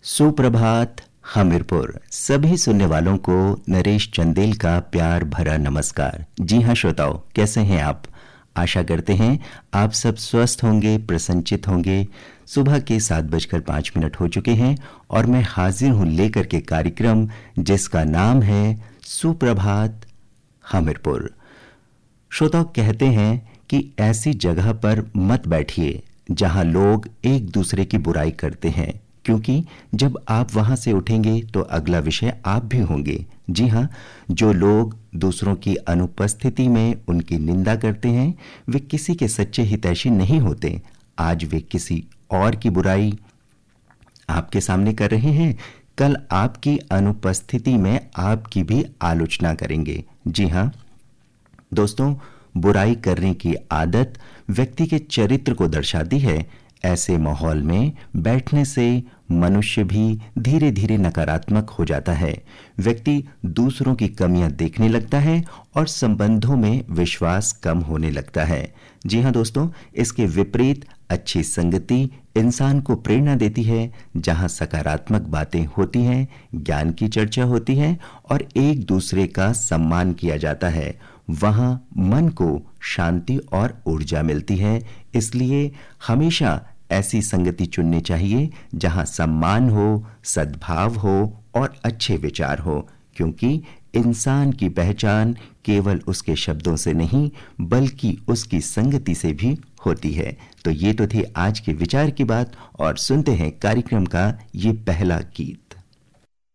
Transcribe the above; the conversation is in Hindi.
सुप्रभात हमीरपुर। सभी सुनने वालों को नरेश चंदेल का प्यार भरा नमस्कार। जी हाँ श्रोताओ, कैसे हैं आप? आशा करते हैं आप सब स्वस्थ होंगे, प्रसन्नचित होंगे। सुबह के 7:05 हो चुके हैं और मैं हाजिर हूं लेकर के कार्यक्रम जिसका नाम है सुप्रभात हमीरपुर। श्रोताओ, कहते हैं कि ऐसी जगह पर मत बैठिए जहां लोग एक दूसरे की बुराई करते हैं, क्योंकि जब आप वहां से उठेंगे तो अगला विषय आप भी होंगे। जी हाँ, जो लोग दूसरों की अनुपस्थिति में उनकी निंदा करते हैं वे किसी के सच्चे हितैषी नहीं होते। आज वे किसी और की बुराई आपके सामने कर रहे हैं, कल आपकी अनुपस्थिति में आपकी भी आलोचना करेंगे। जी हाँ दोस्तों, बुराई करने की आदत व्यक्ति के चरित्र को दर्शाती है। ऐसे माहौल में बैठने से मनुष्य भी धीरे धीरे नकारात्मक हो जाता है। व्यक्ति दूसरों की कमियां देखने लगता है और संबंधों में विश्वास कम होने लगता है। जी हाँ दोस्तों, इसके विपरीत अच्छी संगति इंसान को प्रेरणा देती है। जहां सकारात्मक बातें होती हैं, ज्ञान की चर्चा होती है और एक दूसरे का सम्मान किया जाता है, वहां मन को शांति और ऊर्जा मिलती है। इसलिए हमेशा ऐसी संगति चुननी चाहिए जहां सम्मान हो, सद्भाव हो और अच्छे विचार हो, क्योंकि इंसान की पहचान केवल उसके शब्दों से नहीं बल्कि उसकी संगति से भी होती है। तो ये तो थी आज के विचार की बात और सुनते हैं कार्यक्रम का ये पहला गीत।